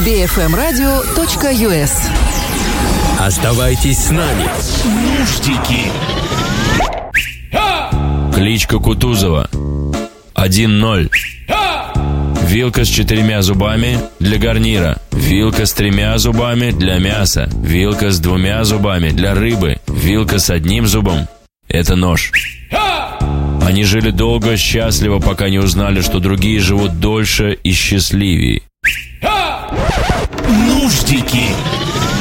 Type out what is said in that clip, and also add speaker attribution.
Speaker 1: bfmradio.us.
Speaker 2: Оставайтесь с нами. Нуждики.
Speaker 3: Кличка Кутузова. 1-0. Вилка с 4 зубами для гарнира. Вилка с 3 зубами для мяса. Вилка с 2 зубами для рыбы. Вилка с 1 зубом – это нож. Они жили долго, счастливо, пока не узнали, что другие живут дольше и счастливее.
Speaker 2: Нуждики.